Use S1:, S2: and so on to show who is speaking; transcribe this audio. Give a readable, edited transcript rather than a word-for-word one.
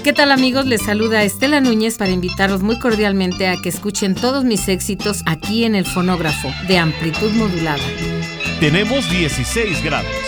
S1: ¿Qué tal, amigos? Les saluda Estela Núñez para invitarlos muy cordialmente a que escuchen todos mis éxitos aquí en el fonógrafo de amplitud modulada.
S2: Tenemos 16 grados.